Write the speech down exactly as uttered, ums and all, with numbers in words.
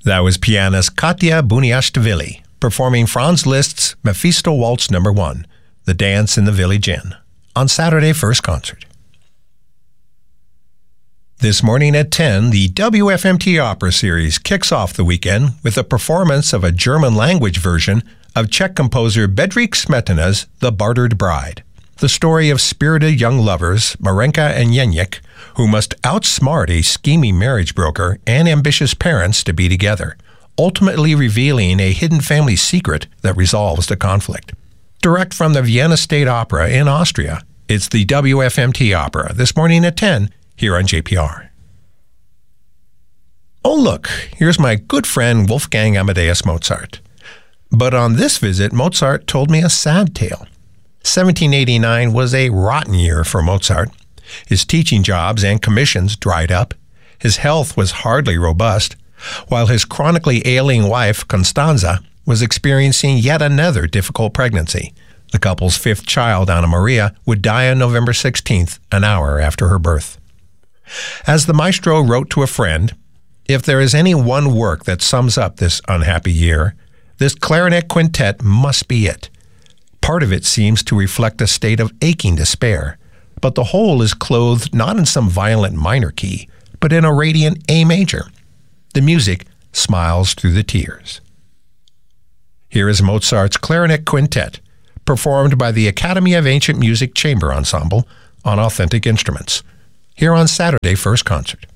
That was pianist Katya Buniashvili performing Franz Liszt's Mephisto Waltz Number One, The Dance in the Village Inn, on Saturday First Concert. This morning at ten, the W F M T Opera Series kicks off the weekend with a performance of a German-language version of Czech composer Bedřich Smetana's The Bartered Bride, the story of spirited young lovers, Marenka and Jeník, who must outsmart a scheming marriage broker and ambitious parents to be together, ultimately revealing a hidden family secret that resolves the conflict. Direct from the Vienna State Opera in Austria, it's the W F M T Opera this morning at ten here on J P R. Oh look, here's my good friend Wolfgang Amadeus Mozart. But on this visit, Mozart told me a sad tale. seventeen eighty-nine was a rotten year for Mozart. His teaching jobs and commissions dried up. His health was hardly robust, while his chronically ailing wife, Constanza, was experiencing yet another difficult pregnancy. The couple's fifth child, Anna Maria, would die on November sixteenth, an hour after her birth. As the maestro wrote to a friend, "If there is any one work that sums up this unhappy year, this clarinet quintet must be it. Part of it seems to reflect a state of aching despair, but the whole is clothed not in some violent minor key, but in a radiant A major. The music smiles through the tears." Here is Mozart's Clarinet Quintet, performed by the Academy of Ancient Music Chamber Ensemble on authentic instruments, here on Saturday First Concert.